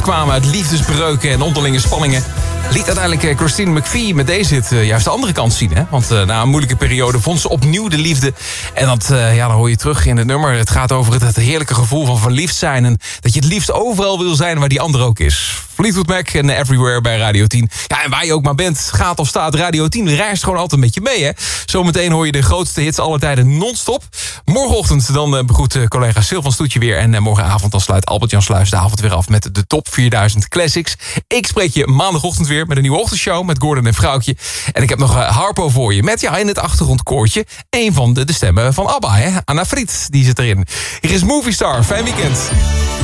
voortkwamen uit liefdesbreuken en onderlinge spanningen, liet uiteindelijk Christine McVie met deze hit juist de andere kant zien. Hè? Want na een moeilijke periode vond ze opnieuw de liefde. En dat dan hoor je terug in het nummer. Het gaat over het heerlijke gevoel van verliefd zijn. En dat je het liefst overal wil zijn waar die ander ook is. Fleetwood Mac en Everywhere bij Radio 10. Ja, en waar je ook maar bent, gaat of staat, Radio 10 reist gewoon altijd met je mee. Hè? Zometeen hoor je de grootste hits aller tijden non-stop. Morgenochtend dan begroet collega Sil van Stoetje weer. En morgenavond dan sluit Albert-Jan Sluis de avond weer af met de top 4000 classics. Ik spreek je maandagochtend weer met een nieuwe ochtendshow met Gordon en Vrouwtje. En ik heb nog Harpo voor je met in het achtergrondkoortje een van de stemmen van ABBA. Hè? Anna Fried, die zit erin. Hier is Movie Star. Fijn weekend.